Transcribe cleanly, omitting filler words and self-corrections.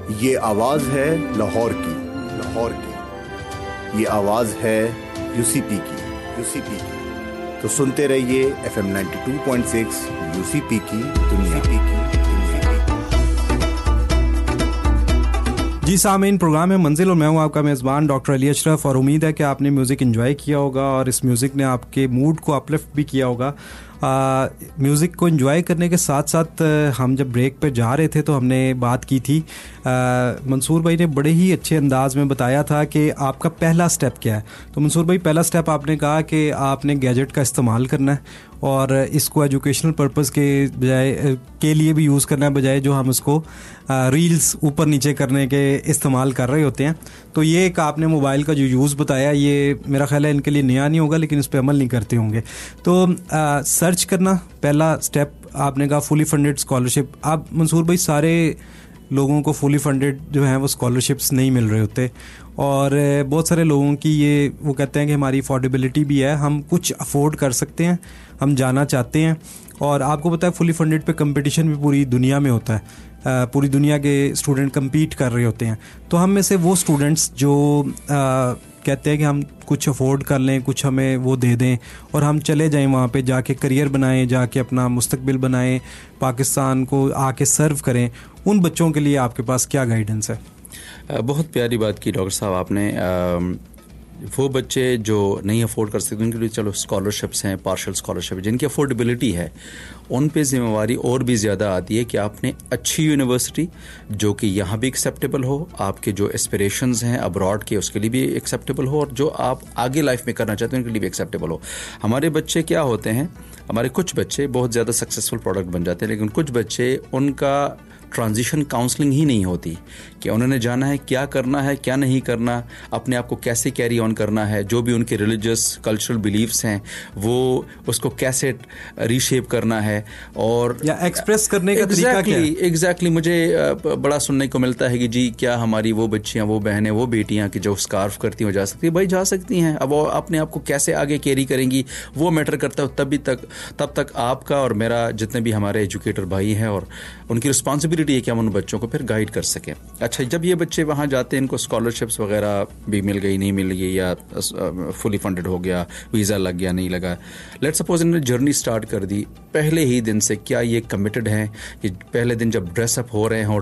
ये आवाज है लाहौर की। ये आवाज है यूसीपी की। तो सुनते रहिए FM 92.6 यूसीपी की दुनिया। जी सामीन, प्रोग्राम है मंजिल और मैं हूं आपका मेज़बान डॉक्टर अली अशरफ। और उम्मीद है कि आपने म्यूज़िक एंजॉय किया होगा और इस म्यूज़िक ने आपके मूड को अपलिफ्ट भी किया होगा। म्यूज़िक को एंजॉय करने के साथ साथ हम जब ब्रेक पे जा रहे थे तो हमने बात की थी, मंसूर भाई ने बड़े ही अच्छे अंदाज में बताया था कि आपका पहला स्टेप क्या है। तो मंसूर भाई, पहला स्टेप आपने कहा कि आपने गैजेट का इस्तेमाल करना है और इसको एजुकेशनल पर्पस के बजाय के लिए भी यूज़ करना है, बजाय जो हम उसको रील्स ऊपर नीचे करने के इस्तेमाल कर रहे होते हैं। तो ये एक आपने मोबाइल का जो यूज़ बताया, ये मेरा ख्याल है इनके लिए नया नहीं होगा, लेकिन इस पर अमल नहीं करते होंगे। तो सर्च करना पहला स्टेप आपने कहा, फुली फंडेड स्कॉलरशिप। अब मंसूर भाई, सारे लोगों को फुली फंडेड जो हैं वो स्कॉलरशिप्स नहीं मिल रहे होते और बहुत सारे लोगों की ये वो कहते हैं कि हमारी अफोर्डेबिलिटी भी है, हम कुछ अफोर्ड कर सकते हैं, हम जाना चाहते हैं। और आपको पता है फुली फंडेड पे कंपटीशन भी पूरी दुनिया में होता है, पूरी दुनिया के स्टूडेंट compete कर रहे होते हैं। तो हम में से वो स्टूडेंट्स जो कहते हैं कि हम कुछ अफोर्ड कर लें, कुछ हमें वो दे दें और हम चले जाएं वहाँ पे, जाके करियर बनाएं, जाके अपना मुस्तकबिल बनाएं, पाकिस्तान को आके सर्व करें, उन बच्चों के लिए आपके पास क्या गाइडेंस है? बहुत प्यारी बात की डॉक्टर साहब आपने। वो बच्चे जो नहीं अफोर्ड कर सकते उनके लिए चलो स्कॉलरशिप्स हैं, पार्शियल स्कॉलरशिप, जिनकी अफोर्डेबिलिटी है उन पे जिम्मेवारी और भी ज़्यादा आती है कि आपने अच्छी यूनिवर्सिटी जो कि यहाँ भी एक्सेप्टेबल हो, आपके जो एस्पिरेशंस हैं अब्रॉड के उसके लिए भी एक्सेप्टेबल हो, और जो आप आगे लाइफ में करना चाहते हैं उनके लिए भी एक्सेप्टेबल हो। हमारे बच्चे क्या होते हैं, हमारे कुछ बच्चे बहुत ज़्यादा सक्सेसफुल प्रोडक्ट बन जाते हैं, लेकिन कुछ बच्चे उनका ट्रांजिशन काउंसलिंग ही नहीं होती कि उन्होंने जाना है क्या करना है, क्या नहीं करना, अपने आप को कैसे कैरी ऑन करना है, जो भी उनके रिलीजियस कल्चरल बिलीव्स हैं वो उसको कैसे रीशेप करना है और या एक्सप्रेस करने का तरीका क्या है। एग्जैक्टली मुझे बड़ा सुनने को मिलता है कि जी क्या हमारी वो बच्चियां, वो बहनें, वो बेटियां कि जो स्कार्फ करती हैं वो जा सकती हैं। भाई जा सकती हैं, अब वो अपने आप को कैसे आगे कैरी करेंगी वो मैटर करता है। तब तक आपका और मेरा, जितने भी हमारे एजुकेटर भाई हैं, और उनकी रिस्पॉन्सिबिलिटी है कि हम उन बच्चों को फिर गाइड कर सकें। अच्छा, जब ये बच्चे वहाँ जाते हैं, इनको स्कॉलरशिप्स वगैरह भी मिल गई, नहीं मिल गई, या फुली फंडेड हो गया, वीज़ा लग गया, नहीं लगा, लेट्स सपोज इन्होंने जर्नी स्टार्ट कर दी, पहले ही दिन से क्या ये कमिटेड हैं कि पहले दिन जब ड्रेसअप हो रहे हों,